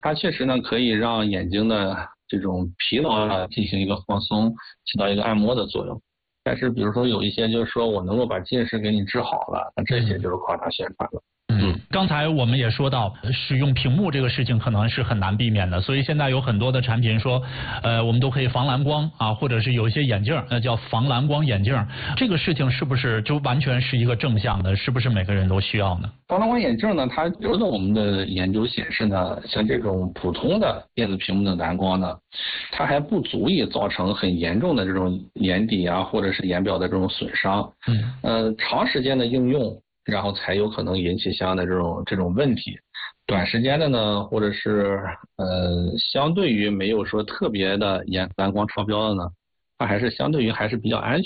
它确实呢可以让眼睛的这种疲劳啊进行一个放松，起到一个按摩的作用。但是比如说有一些就是说我能够把近视给你治好了，那这些就是夸大宣传了。 刚才我们也说到，使用屏幕这个事情可能是很难避免的，所以现在有很多的产品说，我们都可以防蓝光啊，或者是有一些眼镜，那叫防蓝光眼镜，这个事情是不是就完全是一个正向的？是不是每个人都需要呢？ 防蓝光眼镜呢，它有的我们的研究显示呢，像这种普通的电子屏幕的蓝光呢，它还不足以造成很严重的这种眼底啊，或者是眼表的这种损伤。长时间的应用，然后才有可能引起相应的这种问题。短时间的呢，或者是相对于没有说特别的蓝光超标的呢，它还是相对于还是比较安全。